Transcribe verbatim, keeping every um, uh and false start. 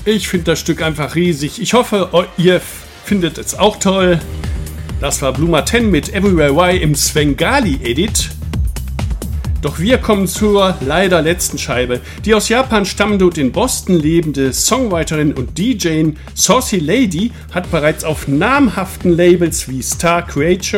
Ich finde das Stück einfach riesig. Ich hoffe, ihr findet es auch toll. Das war Bluma zehn mit Everywhere Why im Svengali-Edit. Doch wir kommen zur leider letzten Scheibe. Die aus Japan stammende und in Boston lebende Songwriterin und D J Saucy Lady hat bereits auf namhaften Labels wie Star Creature,